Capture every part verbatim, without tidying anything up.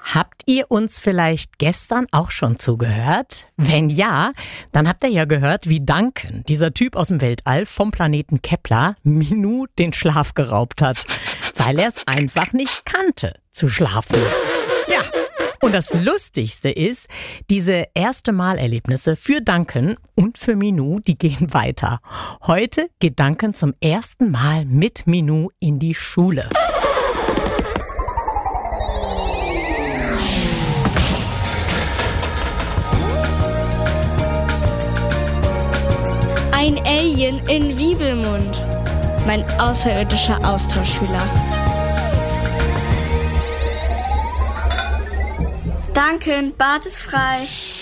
Habt ihr uns vielleicht gestern auch schon zugehört? Wenn ja, dann habt ihr ja gehört, wie Duncan, dieser Typ aus dem Weltall vom Planeten Kepler, Minou den Schlaf geraubt hat, weil er es einfach nicht kannte, zu schlafen. Ja, und das Lustigste ist, diese erste Malerlebnisse für Duncan und für Minou, die gehen weiter. Heute geht Duncan zum ersten Mal mit Minou in die Schule. Ein Alien in Wiebelmund. Mein außerirdischer Austauschschüler. Duncan, Bad ist frei.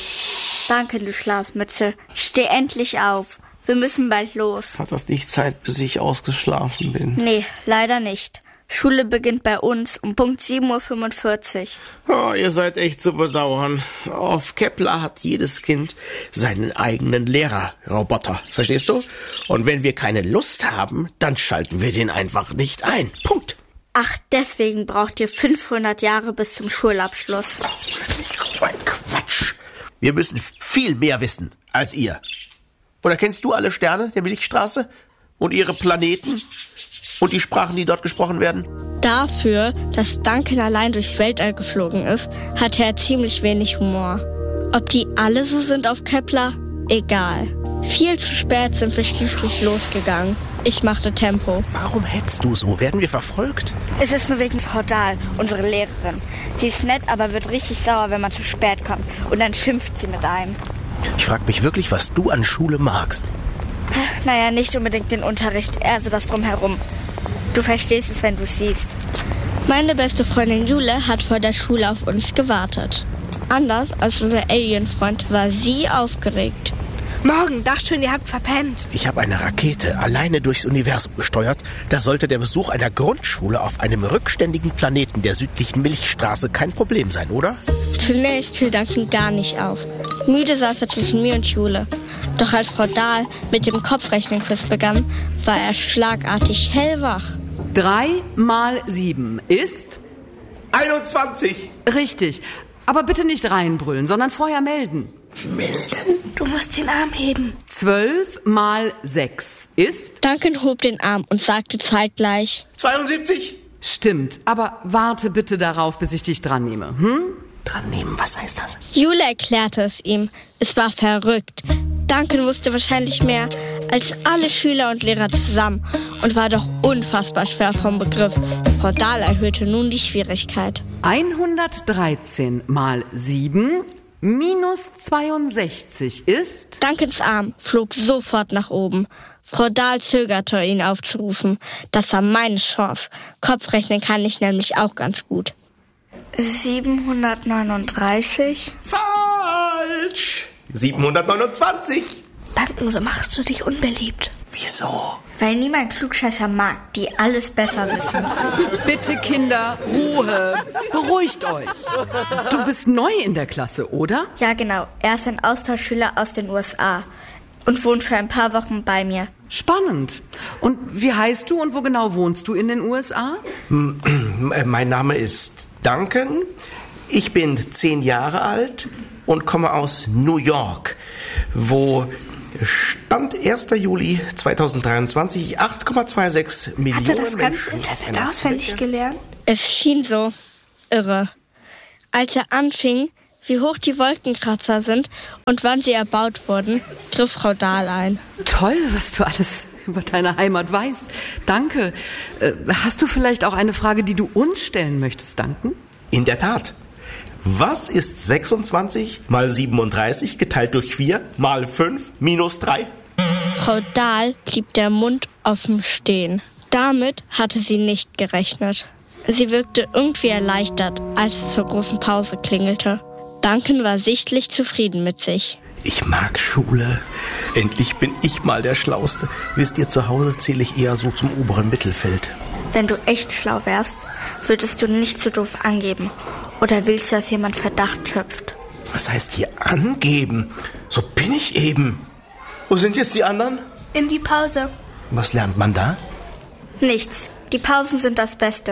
Duncan, du Schlafmütze. Steh endlich auf. Wir müssen bald los. Hat das nicht Zeit, bis ich ausgeschlafen bin? Nee, leider nicht. Schule beginnt bei uns um Punkt sieben Uhr fünfundvierzig. Oh, ihr seid echt zu bedauern. Auf Kepler hat jedes Kind seinen eigenen Lehrerroboter. Verstehst du? Und wenn wir keine Lust haben, dann schalten wir den einfach nicht ein. Punkt. Ach, deswegen braucht ihr fünfhundert Jahre bis zum Schulabschluss. So ein Quatsch. Wir müssen viel mehr wissen als ihr. Oder kennst du alle Sterne der Milchstraße? Und ihre Planeten? Und die Sprachen, die dort gesprochen werden? Dafür, dass Duncan allein durchs Weltall geflogen ist, hatte er ziemlich wenig Humor. Ob die alle so sind auf Kepler? Egal. Viel zu spät sind wir schließlich losgegangen. Ich machte Tempo. Warum hetzt du so? Werden wir verfolgt? Es ist nur wegen Frau Dahl, unsere Lehrerin. Sie ist nett, aber wird richtig sauer, wenn man zu spät kommt. Und dann schimpft sie mit einem. Ich frag mich wirklich, was du an Schule magst. Naja, nicht unbedingt den Unterricht, eher so das Drumherum. Du verstehst es, wenn du es siehst. Meine beste Freundin Jule hat vor der Schule auf uns gewartet. Anders als unser Alien-Freund war sie aufgeregt. Morgen, dachte schon, ihr habt verpennt. Ich habe eine Rakete alleine durchs Universum gesteuert. Da sollte der Besuch einer Grundschule auf einem rückständigen Planeten der südlichen Milchstraße kein Problem sein, oder? Zunächst fiel Duncan gar nicht auf. Müde saß er zwischen mir und Jule. Doch als Frau Dahl mit dem Kopfrechnen-Quiz begann, war er schlagartig hellwach. Drei mal sieben ist? einundzwanzig. Richtig. Aber bitte nicht reinbrüllen, sondern vorher melden. Melden? Du musst den Arm heben. Zwölf mal sechs ist? Duncan hob den Arm und sagte zeitgleich: zweiundsiebzig. Stimmt, aber warte bitte darauf, bis ich dich dran nehme. Hm? Dran nehmen, was heißt das? Jule erklärte es ihm. Es war verrückt. Duncan wusste wahrscheinlich mehr als alle Schüler und Lehrer zusammen und war doch unfassbar schwer vom Begriff. Frau Dahl erhöhte nun die Schwierigkeit. hundertdreizehn mal sieben minus zweiundsechzig ist? Duncans Arm flog sofort nach oben. Frau Dahl zögerte, ihn aufzurufen. Das war meine Chance. Kopfrechnen kann ich nämlich auch ganz gut. siebenhundertneununddreißig? Falsch! siebenhundertneunundzwanzig. Duncan, so machst du dich unbeliebt. Wieso? Weil niemand Klugscheißer mag, die alles besser wissen. Bitte, Kinder, Ruhe. Beruhigt euch. Du bist neu in der Klasse, oder? Ja, genau. Er ist ein Austauschschüler aus den U S A und wohnt für ein paar Wochen bei mir. Spannend. Und wie heißt du und wo genau wohnst du in den U S A? Mein Name ist Duncan. Ich bin zehn Jahre alt und komme aus New York, wo Stand erster Juli zweitausenddreiundzwanzig acht Komma sechsundzwanzig Millionen Hatte das ganze Menschen Internet auswendig gelernt? Es schien so. Irre. Als er anfing, wie hoch die Wolkenkratzer sind und wann sie erbaut wurden, griff Frau Dahl ein. Toll, was du alles über deine Heimat weißt. Danke. Äh, hast du vielleicht auch eine Frage, die du uns stellen möchtest, Duncan? In der Tat. Was ist sechsundzwanzig mal siebenunddreißig geteilt durch vier mal fünf minus drei? Frau Dahl blieb der Mund offen stehen. Damit hatte sie nicht gerechnet. Sie wirkte irgendwie erleichtert, als es zur großen Pause klingelte. Duncan war sichtlich zufrieden mit sich. Ich mag Schule. Endlich bin ich mal der Schlauste. Wisst ihr, zu Hause zähle ich eher so zum oberen Mittelfeld. Wenn du echt schlau wärst, würdest du nicht so doof angeben. Oder willst du, dass jemand Verdacht schöpft? Was heißt hier angeben? So bin ich eben. Wo sind jetzt die anderen? In die Pause. Was lernt man da? Nichts. Die Pausen sind das Beste.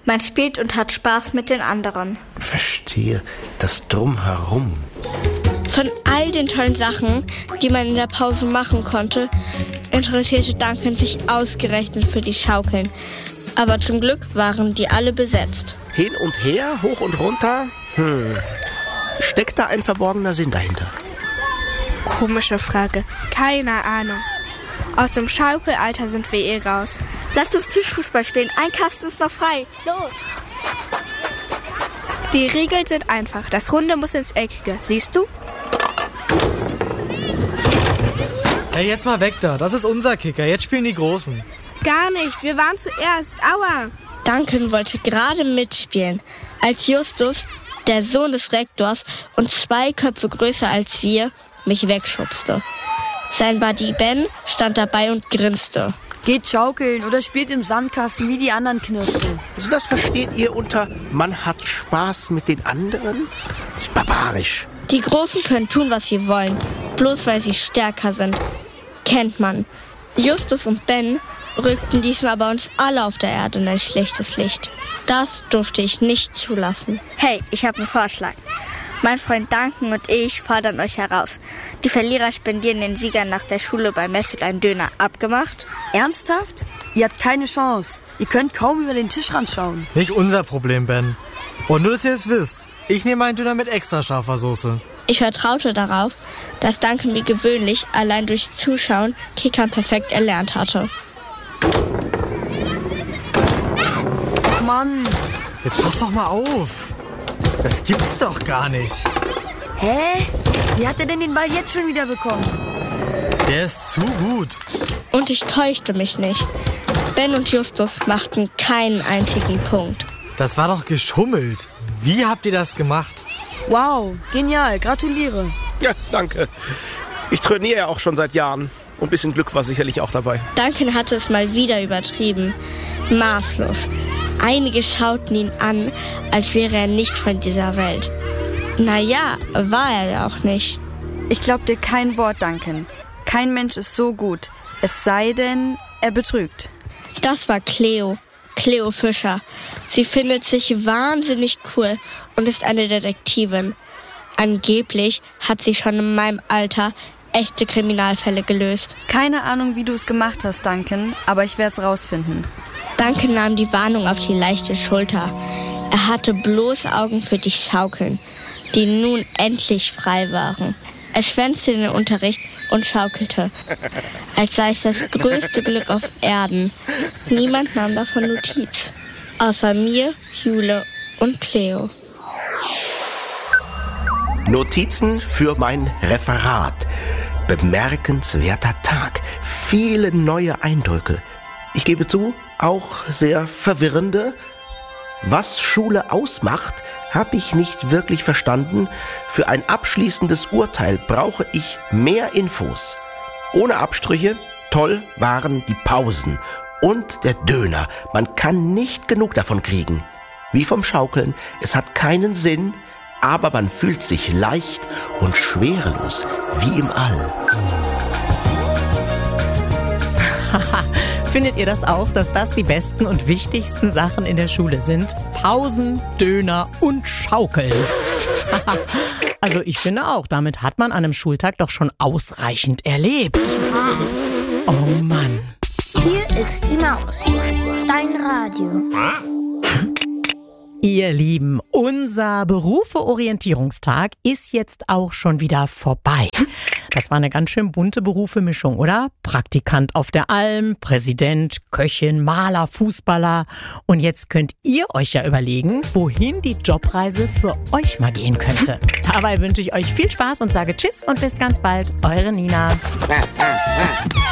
Man spielt und hat Spaß mit den anderen. Verstehe. Das Drumherum. Von all den tollen Sachen, die man in der Pause machen konnte, interessierte Duncan sich ausgerechnet für die Schaukeln. Aber zum Glück waren die alle besetzt. Hin und her, hoch und runter. Hm. Steckt da ein verborgener Sinn dahinter? Komische Frage. Keine Ahnung. Aus dem Schaukelalter sind wir eh raus. Lasst uns Tischfußball spielen. Ein Kasten ist noch frei. Los! Die Regeln sind einfach. Das Runde muss ins Eckige. Siehst du? Hey, jetzt mal weg da. Das ist unser Kicker. Jetzt spielen die Großen. Gar nicht. Wir waren zuerst. Aua! Duncan wollte gerade mitspielen, als Justus, der Sohn des Rektors und zwei Köpfe größer als wir, mich wegschubste. Sein Buddy Ben stand dabei und grinste. Geht schaukeln oder spielt im Sandkasten wie die anderen Knirpsen. Also das versteht ihr unter man hat Spaß mit den anderen? Das ist barbarisch. Die Großen können tun, was sie wollen, bloß weil sie stärker sind. Kennt man. Justus und Ben rückten diesmal bei uns alle auf der Erde in ein schlechtes Licht. Das durfte ich nicht zulassen. Hey, ich habe einen Vorschlag. Mein Freund Duncan und ich fordern euch heraus. Die Verlierer spendieren den Siegern nach der Schule beim Messil einen Döner. Abgemacht? Ernsthaft? Ihr habt keine Chance. Ihr könnt kaum über den Tischrand schauen. Nicht unser Problem, Ben. Und nur, dass ihr es wisst. Ich nehme einen Döner mit extra scharfer Soße. Ich vertraute darauf, dass Duncan wie gewöhnlich allein durch Zuschauen Kickern perfekt erlernt hatte. Ach Mann. Jetzt pass doch mal auf. Das gibt's doch gar nicht. Hä? Wie hat er denn den Ball jetzt schon wieder bekommen? Der ist zu gut. Und ich täuschte mich nicht. Ben und Justus machten keinen einzigen Punkt. Das war doch geschummelt. Wie habt ihr das gemacht? Wow, genial, gratuliere. Ja, danke. Ich trainiere ja auch schon seit Jahren. Und ein bisschen Glück war sicherlich auch dabei. Duncan hatte es mal wieder übertrieben. Maßlos. Einige schauten ihn an, als wäre er nicht von dieser Welt. Naja, war er ja auch nicht. Ich glaub dir kein Wort, Duncan. Kein Mensch ist so gut. Es sei denn, er betrügt. Das war Cleo. Cleo Fischer. Sie findet sich wahnsinnig cool und ist eine Detektivin. Angeblich hat sie schon in meinem Alter echte Kriminalfälle gelöst. Keine Ahnung, wie du es gemacht hast, Duncan, aber ich werde es rausfinden. Duncan nahm die Warnung auf die leichte Schulter. Er hatte bloß Augen für die Schaukeln, die nun endlich frei waren. Er schwänzte den Unterricht und schaukelte, als sei es das größte Glück auf Erden. Niemand nahm davon Notiz, außer mir, Jule und Cleo. Notizen für mein Referat. Bemerkenswerter Tag. Viele neue Eindrücke. Ich gebe zu, auch sehr verwirrende. Was Schule ausmacht, habe ich nicht wirklich verstanden. Für ein abschließendes Urteil brauche ich mehr Infos. Ohne Abstriche, toll waren die Pausen und der Döner. Man kann nicht genug davon kriegen. Wie vom Schaukeln, es hat keinen Sinn, aber man fühlt sich leicht und schwerelos, wie im All. Findet ihr das auch, dass das die besten und wichtigsten Sachen in der Schule sind? Pausen, Döner und Schaukeln. Also ich finde auch, damit hat man an einem Schultag doch schon ausreichend erlebt. Oh Mann. Hier ist die Maus. Dein Radio. Ihr Lieben, unser Berufe-Orientierungstag ist jetzt auch schon wieder vorbei. Das war eine ganz schön bunte Berufemischung, oder? Praktikant auf der Alm, Präsident, Köchin, Maler, Fußballer. Und jetzt könnt ihr euch ja überlegen, wohin die Jobreise für euch mal gehen könnte. Dabei wünsche ich euch viel Spaß und sage Tschüss und bis ganz bald. Eure Nina.